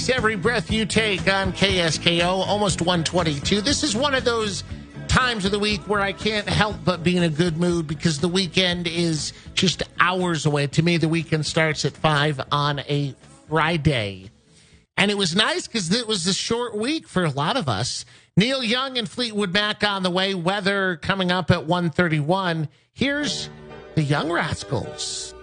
It's Every Breath You Take on KSKO, almost 122. This is one of those times of the week where I can't help but be in a good mood because the weekend is just hours away. To me, the weekend starts at 5 on a Friday. And it was nice because it was a short week for a lot of us. Neil Young and Fleetwood Mac on the way. Weather coming up at 1:31. Here's the Young Rascals.